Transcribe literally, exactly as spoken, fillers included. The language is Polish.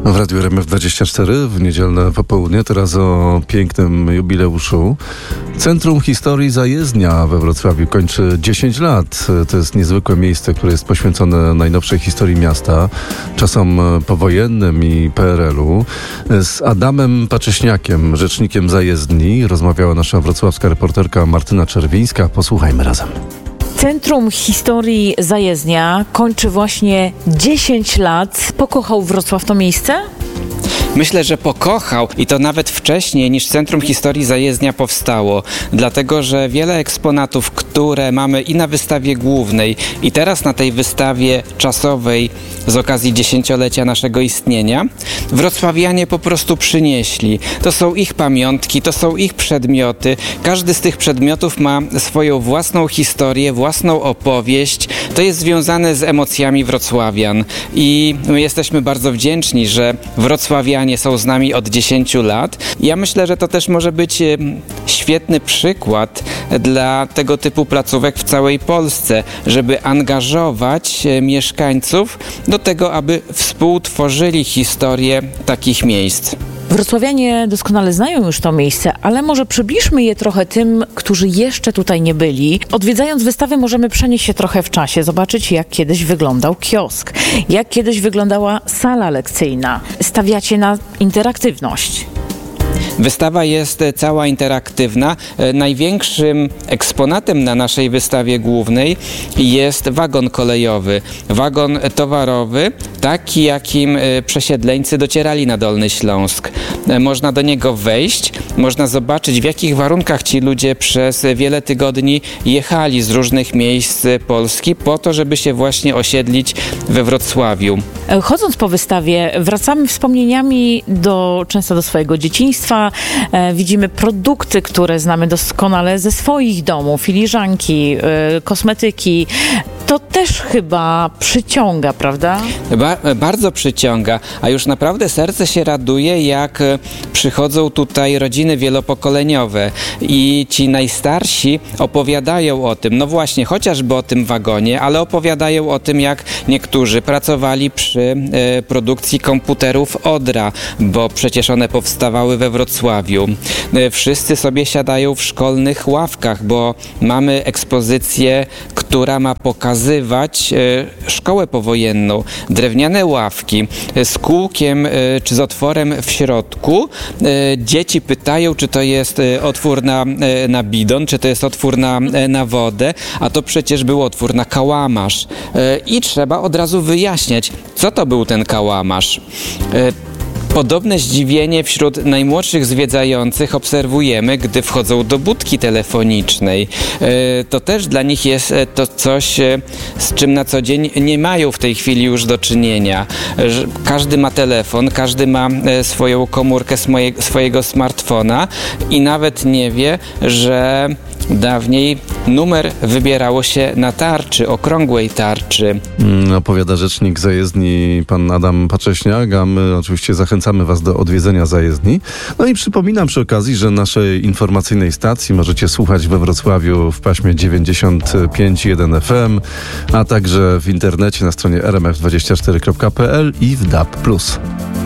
W Radiu R M F dwadzieścia cztery w niedzielne popołudnie, teraz o pięknym jubileuszu. Centrum Historii Zajezdnia we Wrocławiu kończy dziesięć lat. To jest niezwykłe miejsce, które jest poświęcone najnowszej historii miasta, czasom powojennym i P R L u. Z Adamem Pacześniakiem, rzecznikiem Zajezdni, rozmawiała nasza wrocławska reporterka Martyna Czerwińska. Posłuchajmy razem. Centrum Historii Zajezdnia kończy właśnie dziesięć lat. Pokochał Wrocław to miejsce? Myślę, że pokochał i to nawet wcześniej niż Centrum Historii Zajezdnia powstało, dlatego że wiele eksponatów, które mamy i na wystawie głównej, i teraz na tej wystawie czasowej z okazji dziesięciolecia naszego istnienia, wrocławianie po prostu przynieśli. To są ich pamiątki, to są ich przedmioty. Każdy z tych przedmiotów ma swoją własną historię, własną opowieść. To jest związane z emocjami wrocławian i my jesteśmy bardzo wdzięczni, że wrocławianie są z nami od dziesięciu lat. Ja myślę, że to też może być świetny przykład dla tego typu placówek w całej Polsce, żeby angażować mieszkańców do tego, aby współtworzyli historię takich miejsc. Wrocławianie doskonale znają już to miejsce, ale może przybliżmy je trochę tym, którzy jeszcze tutaj nie byli. Odwiedzając wystawę możemy przenieść się trochę w czasie, zobaczyć jak kiedyś wyglądał kiosk, jak kiedyś wyglądała sala lekcyjna. Stawiacie na interaktywność. Wystawa jest cała interaktywna. Największym eksponatem na naszej wystawie głównej jest wagon kolejowy. Wagon towarowy, taki jakim przesiedleńcy docierali na Dolny Śląsk. Można do niego wejść, można zobaczyć, w jakich warunkach ci ludzie przez wiele tygodni jechali z różnych miejsc Polski po to, żeby się właśnie osiedlić we Wrocławiu. Chodząc po wystawie, wracamy wspomnieniami do, często do swojego dzieciństwa. E, widzimy produkty, które znamy doskonale ze swoich domów, filiżanki, e, kosmetyki. To też chyba przyciąga, prawda? Ba- bardzo przyciąga, a już naprawdę serce się raduje, jak przychodzą tutaj rodziny wielopokoleniowe i ci najstarsi opowiadają o tym, no właśnie, chociażby o tym wagonie, ale opowiadają o tym, jak niektórzy pracowali przy e, produkcji komputerów Odra, bo przecież one powstawały we Wrocławiu. E, wszyscy sobie siadają w szkolnych ławkach, bo mamy ekspozycję, która ma pokazywać e, szkołę powojenną. Drewniane ławki e, z kółkiem e, czy z otworem w środku. E, dzieci pytają, czy to jest e, otwór na, e, na bidon, czy to jest otwór na, e, na wodę, a to przecież był otwór na kałamarz. E, I trzeba od razu wyjaśniać, co to był ten kałamarz. E, Podobne zdziwienie wśród najmłodszych zwiedzających obserwujemy, gdy wchodzą do budki telefonicznej. To też dla nich jest to coś, z czym na co dzień nie mają w tej chwili już do czynienia. Każdy ma telefon, każdy ma swoją komórkę swojego smartfona i nawet nie wie, że dawniej numer wybierało się na tarczy, okrągłej tarczy. Opowiada rzecznik Zajezdni, pan Adam Pacześniak, a my oczywiście zachęcamy was do odwiedzenia Zajezdni. No i przypominam przy okazji, że naszej informacyjnej stacji możecie słuchać we Wrocławiu w paśmie dziewięćdziesiąt pięć i jeden F M, a także w internecie na stronie r m f dwadzieścia cztery kropka p l i w D A B plus.